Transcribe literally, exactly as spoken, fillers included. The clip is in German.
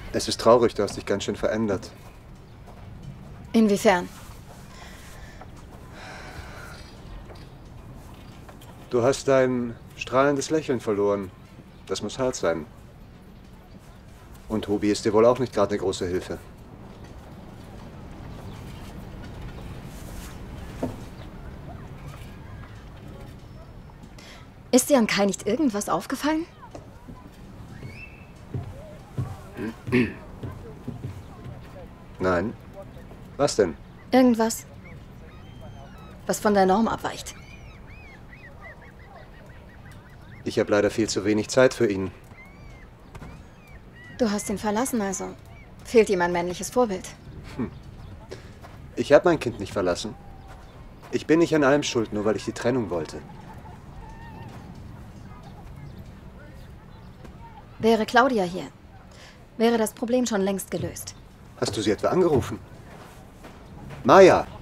Es ist traurig, du hast dich ganz schön verändert. Inwiefern? Du hast dein strahlendes Lächeln verloren. Das muss hart sein. Und Tobi ist dir wohl auch nicht gerade eine große Hilfe. Ist dir an Kai nicht irgendwas aufgefallen? Nein. Was denn? Irgendwas, was von der Norm abweicht. Ich habe leider viel zu wenig Zeit für ihn. Du hast ihn verlassen, also fehlt ihm ein männliches Vorbild. Hm. Ich habe mein Kind nicht verlassen. Ich bin nicht an allem schuld, nur weil ich die Trennung wollte. Wäre Claudia hier, wäre das Problem schon längst gelöst. Hast du sie etwa angerufen? Maya!